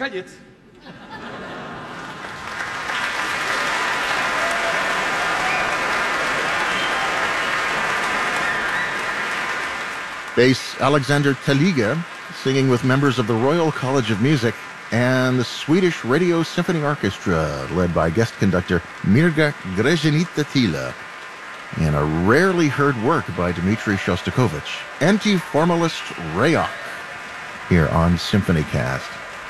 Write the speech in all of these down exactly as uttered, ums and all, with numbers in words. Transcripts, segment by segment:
Конец. Bass Alexander Taliga singing with members of the Royal College of Music and the Swedish Radio Symphony Orchestra, led by guest conductor Mirga Grezhenita-Tila, in a rarely heard work by Dmitri Shostakovich, Anti-Formalist Rayok, here on SymphonyCast.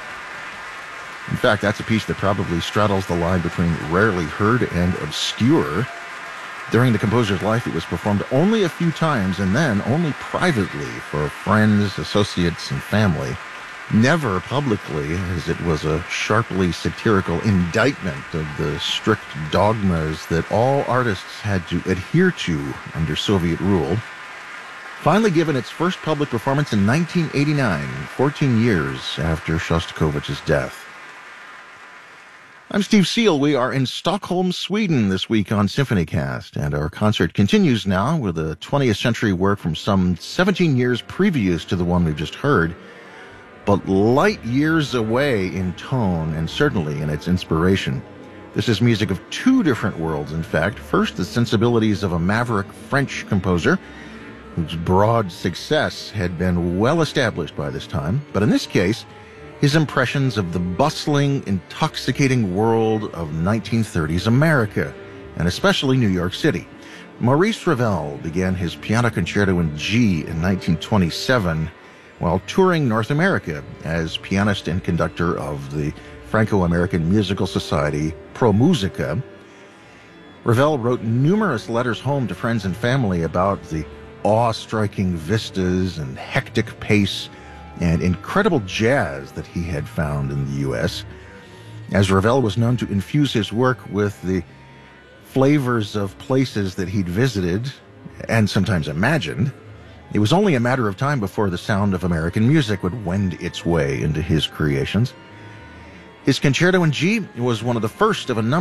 In fact, that's a piece that probably straddles the line between rarely heard and obscure. During the composer's life, it was performed only a few times, and then only privately for friends, associates, and family. Never publicly, as it was a sharply satirical indictment of the strict dogmas that all artists had to adhere to under Soviet rule. Finally given its first public performance in nineteen eighty-nine, fourteen years after Shostakovich's death. I'm Steve Seal. We are in Stockholm, Sweden this week on SymphonyCast, and our concert continues now with a twentieth century work from some seventeen years previous to the one we've just heard, but light years away in tone and certainly in its inspiration. This is music of two different worlds, in fact. First, the sensibilities of a maverick French composer whose broad success had been well established by this time, but in this case, his impressions of the bustling, intoxicating world of nineteen thirties America, and especially New York City. Maurice Ravel began his piano concerto in G in nineteen twenty-seven while touring North America as pianist and conductor of the Franco-American Musical Society, Pro Musica. Ravel wrote numerous letters home to friends and family about the awe-striking vistas and hectic pace and incredible jazz that he had found in the U S, as Ravel was known to infuse his work with the flavors of places that he'd visited and sometimes imagined. It was only a matter of time before the sound of American music would wend its way into his creations. His concerto in G was one of the first of a number